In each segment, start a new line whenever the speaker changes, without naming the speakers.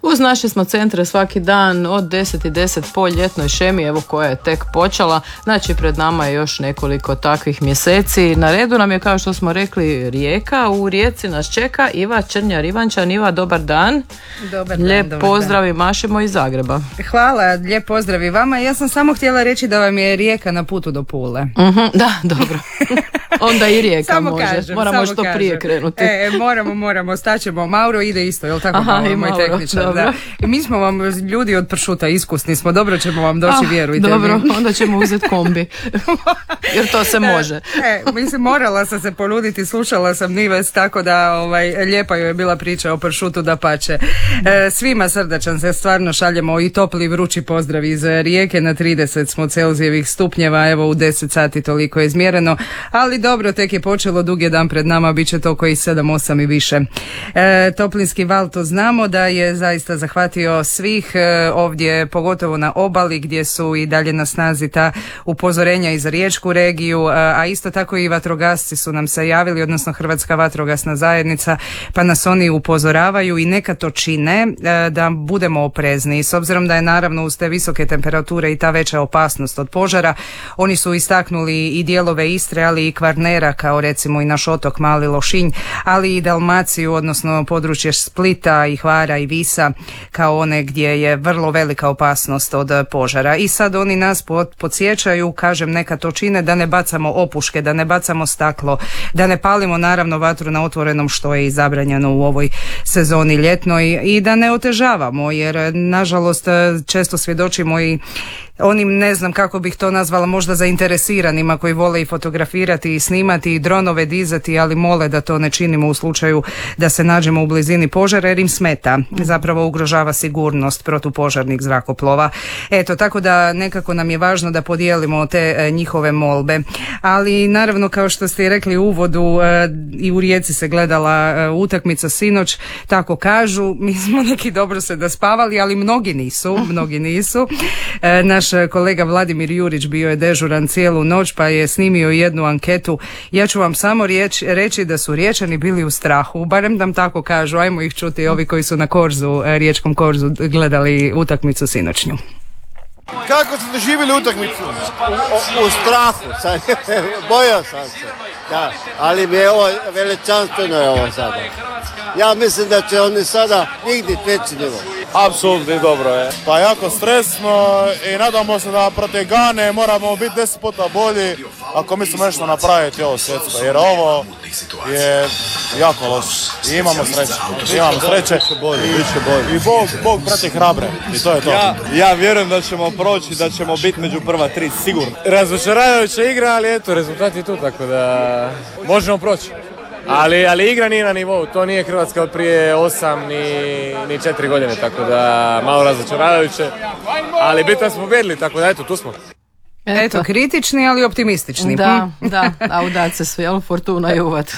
Uz naše smo centre svaki dan od 10:10 po ljetnoj šemi, evo koja je tek počela. Znači pred nama je još nekoliko takvih mjeseci. Na redu nam je, kao što smo rekli, Rijeka. U Rijeci nas čeka Iva Črnjar-Ivančan. Iva, dobar dan.
Dobar dan.
Lijep pozdrav i mašemo iz Zagreba.
Hvala, lijep pozdrav i vama. Ja sam samo htjela reći da vam je Rijeka na putu do Pule.
Da, dobro. Onda i Rijeka
samo
može.
Kažem,
moramo
samo
što prije krenuti.
Moramo, staćemo. Mauro ide isto, jel tako? Moj tehničar, da. Mi smo vam ljudi od pršuta, iskusni smo, dobro ćemo vam doći, vjerujte.
Dobro, onda ćemo uzeti kombi. Jer to se može.
Mislim, morala sam se ponuditi, slušala sam Nives, tako da lijepa joj je bila priča o pršutu, da pače. Svima srdačan se stvarno šaljemo i topli i vrući pozdrav iz Rijeke. Na 30 smo Celzijevih stupnjeva, evo u 10 sati toliko je izmjereno, ali dobro, tek je počelo, dug je dan pred nama, bit će to koji 7-8 i više. Toplinski val, to znamo da je zaista zahvatio svih ovdje, pogotovo na obali gdje su i dalje na snazi ta upozorenja i za riječku regiju, a isto tako i vatrogasci su nam se javili, odnosno Hrvatska vatrogasna zajednica, pa nas oni upozoravaju i neka to čine da budemo oprezni. S obzirom da je naravno uz te visoke temperature i ta veća opasnost od požara, oni su istaknuli i dijelove Istre, ali i Kvarnera, kao recimo i naš otok Mali Lošinj, ali i Dalmaciju, odnosno područje Splita i Hvara i Visa, kao one gdje je vrlo velika opasnost od požara. I sad oni nas podsjećaju, kažem, neka to čine, da ne bacamo opuške, da ne bacamo staklo, da ne palimo naravno vatru na otvorenom, što je i zabranjeno u ovoj sezoni ljetnoj, i da ne otežavamo, jer nažalost često svjedočimo i onim, ne znam kako bih to nazvala, možda zainteresiranima koji vole i fotografirati i snimati i dronove dizati, ali mole da to ne činimo u slučaju da se nađemo u blizini požara, jer im smeta, zapravo ugrožava sigurnost protupožarnih zrakoplova. Eto, tako da nekako nam je važno da podijelimo te njihove molbe. Ali naravno, kao što ste i rekli u uvodu, i u Rijeci se gledala utakmica sinoć, tako kažu, mi smo neki dobro se da spavali, ali mnogi nisu. Naš kolega Vladimir Jurić bio je dežuran cijelu noć, pa je snimio jednu anketu. Ja ću vam samo reći da su Riječani bili u strahu, barem nam tako kažu. Ajmo ih čuti, ovi koji su na Korzu, riječkom Korzu, gledali utakmicu sinoćnju.
Kako ste doživjeli utakmicu? U strahu, bojao sam se. Da, ali mi je ovo veličanstveno je ovo sada. Ja mislim da će oni sada nigdje veći nivo.
Apsolutno dobro je. Pa jako stresno i nadamo se da protiv Gane moramo biti 10 puta bolji ako mislimo nešto napraviti ovo svjetsko, jer ovo je jako loše. I imamo sreće. I Bog prati hrabre. I to je to.
Ja vjerujem da ćemo proći, da ćemo biti među prva 3 sigurno.
Razočaravajuća igra, ali eto, rezultat je tu, tako da možemo proći. Ali igra nije na nivou, to nije Hrvatska od prije 8 ni 4 godine, tako da malo razočaravajuće, ali bitno smo pobjedili, tako da eto, tu smo.
Eto, kritični, ali optimistični.
Da, audace su, jel, fortuna i uvat.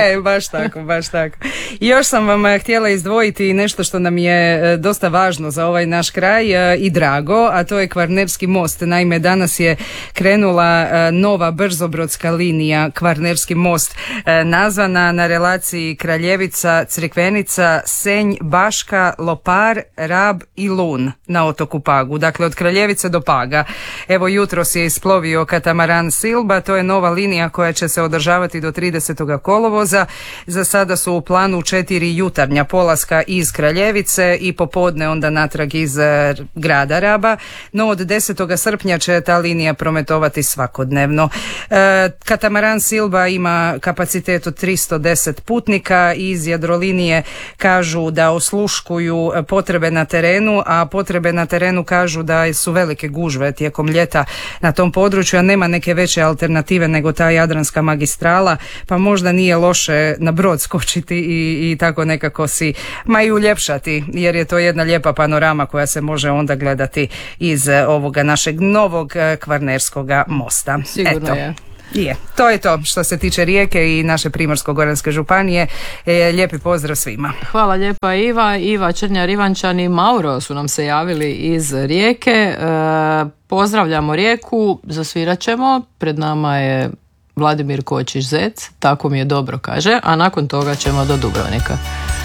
Baš tako. I još sam vam htjela izdvojiti nešto što nam je dosta važno za ovaj naš kraj i drago, a to je Kvarnerski most. Naime, danas je krenula nova brzobrodska linija Kvarnerski most, nazvana na relaciji Kraljevica, Crikvenica, Senj, Baška, Lopar, Rab i Lun na otoku Pagu. Dakle, od Kraljevice do Paga. Evo, jutros je isplovio katamaran Silba, to je nova linija koja će se održavati do 30. kolovoza. Za sada su u planu 4 jutarnja polaska iz Kraljevice i popodne onda natrag iz grada Raba, no od 10. srpnja će ta linija prometovati svakodnevno. Katamaran Silba ima kapacitet od 310 putnika i iz Jadrolinije kažu da osluškuju potrebe na terenu, a potrebe na terenu kažu da su velike gužve tijekom ljeta na tom području, a nema neke veće alternative nego ta Jadranska magistrala, pa možda nije loše na brod skočiti i tako nekako si i uljepšati, jer je to jedna lijepa panorama koja se može onda gledati iz ovoga našeg novog Kvarnerskoga mosta.
Sigurno je.
To je to što se tiče Rijeke i naše Primorsko-goranske županije. Lijepi pozdrav svima.
Hvala lijepa Iva Črnjar-Ivančan i Mauro su nam se javili iz Rijeke. Pozdravljamo Rijeku, zasvirat ćemo, pred nama je Vladimir Kočić Zec, tako mi je dobro kaže, a nakon toga ćemo do Dubrovnika.